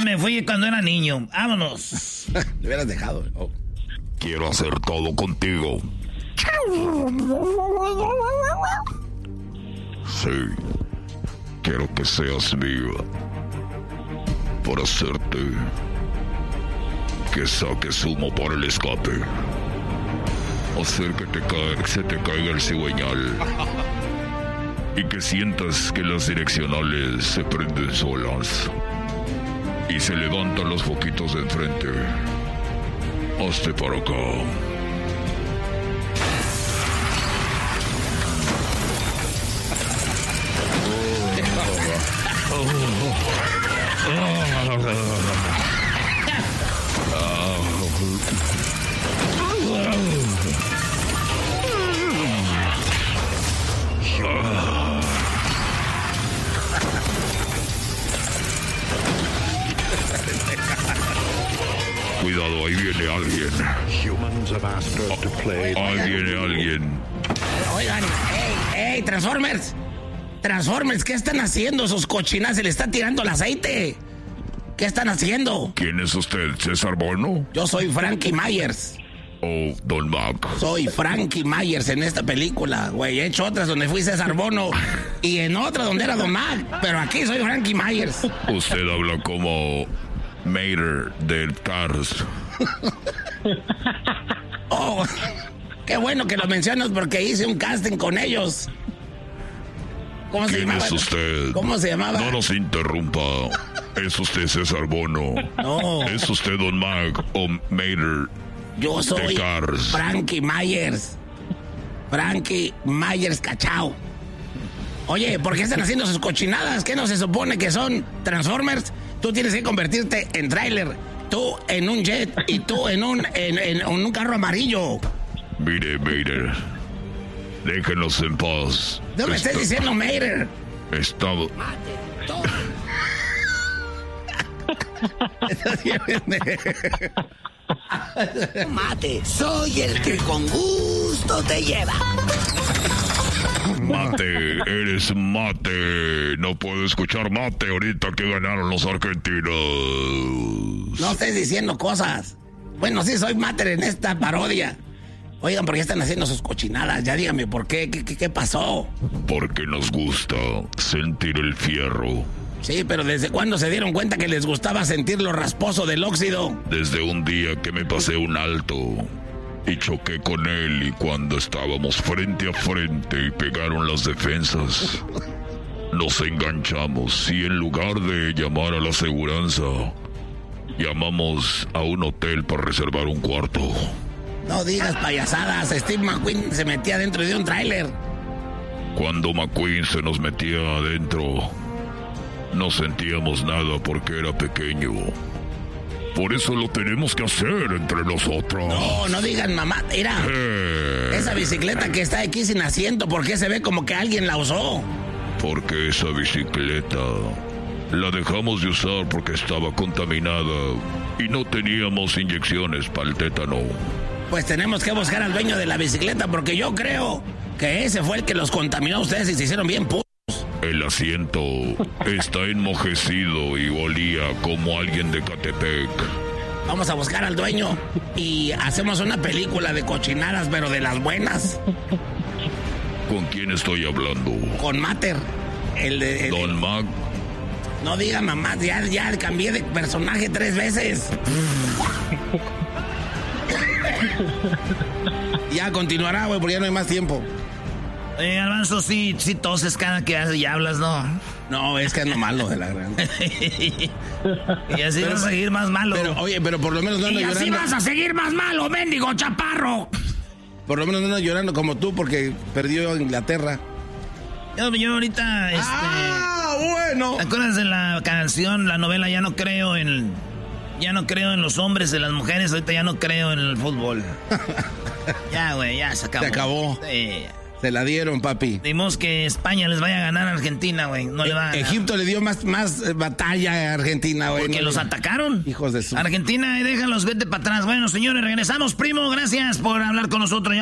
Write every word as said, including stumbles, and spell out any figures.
me fui cuando era niño. Vámonos. Le hubieras dejado. Oh. Quiero hacer todo contigo. Sí. Quiero que seas mía. Para hacerte que saques humo para el escape. Hacer que te ca- se te caiga el cigüeñal. Y que sientas que las direccionales se prenden solas. Y se levantan los foquitos de enfrente. Hazte para acá. Cuidado, ahí viene alguien. Ahí viene alguien. Oigan, ey, ey, Transformers. Transformers, ¿qué están haciendo esos cochinas? Se le está tirando el aceite. ¿Qué están haciendo? ¿Quién es usted, César Bono? Yo soy Frankie Myers. Oh, Don Mac. Soy Frankie Myers en esta película, güey. He hecho otras donde fui César Bono y en otra donde era Don Mac, pero aquí soy Frankie Myers. Usted habla como Mater de Cars. Oh, qué bueno que lo mencionas porque hice un casting con ellos. ¿Cómo se ¿Quién llamaba? es usted? ¿Cómo se llamaba? No nos interrumpa. ¿Es usted César Bono? No. ¿Es usted Don Mac o Mater? Yo soy de Cars. Frankie Myers. Frankie Myers Cachao. Oye, ¿por qué están haciendo sus cochinadas? ¿Qué no se supone que son Transformers? Tú tienes que convertirte en tráiler. Tú en un jet y tú en un, en, en, en un carro amarillo. Mire, Mater. Déjenos en paz. No me Está- estés diciendo Mater. Estamos... Mate, soy el que con gusto te lleva. Mate, eres mate. No puedo escuchar mate ahorita que ganaron los argentinos. No estés diciendo cosas. Bueno, sí, soy Mater en esta parodia. Oigan, ¿por qué están haciendo sus cochinadas? Ya díganme, ¿por qué? ¿Qué, qué, qué pasó? Porque nos gusta sentir el fierro. Sí, pero ¿desde cuándo se dieron cuenta que les gustaba sentir lo rasposo del óxido? Desde un día que me pasé un alto y choqué con él, y cuando estábamos frente a frente y pegaron las defensas, nos enganchamos y en lugar de llamar a la aseguranza, llamamos a un hotel para reservar un cuarto. No digas payasadas, Steve McQueen se metía dentro de un tráiler. Cuando McQueen se nos metía adentro, no sentíamos nada porque era pequeño. Por eso lo tenemos que hacer entre nosotros. No, no digan mamá, mira. Eh, Esa bicicleta que está aquí sin asiento, ¿por qué se ve como que alguien la usó? Porque esa bicicleta la dejamos de usar porque estaba contaminada y no teníamos inyecciones para el tétano. Pues tenemos que buscar al dueño de la bicicleta porque yo creo que ese fue el que los contaminó a ustedes y se hicieron bien putos. El asiento está enmojecido y olía como alguien de Catepec. Vamos a buscar al dueño y hacemos una película de cochinadas, pero de las buenas. ¿Con quién estoy hablando? Con Mater. El de... el- Don Mac. No diga mamá, ya, ya cambié de personaje tres veces. Ya continuará, güey, porque ya no hay más tiempo. Eh, Garbanzo, sí, sí toses cada que haces y hablas, ¿no? No, es que ando malo de la gran. Y así vas a seguir más malo. Pero, oye, pero por lo menos no ando y así llorando. vas a seguir más malo, mendigo chaparro. Por lo menos no ando llorando como tú porque perdió Inglaterra. Yo, yo ahorita, este... ¡Ah, bueno! ¿Te acuerdas de la canción, la novela Ya no creo en... Ya no creo en los hombres, en las mujeres, ahorita ya no creo en el fútbol. Ya, güey, ya se acabó. Se acabó. Sí. Se la dieron, papi. Dimos que España les vaya a ganar a Argentina, güey. No le va a ganar. Egipto le dio más, más eh, batalla a Argentina, güey. Porque No, los no. atacaron. Hijos de su... Argentina, déjalos, vete para atrás. Bueno, señores, regresamos, primo. Gracias por hablar con nosotros.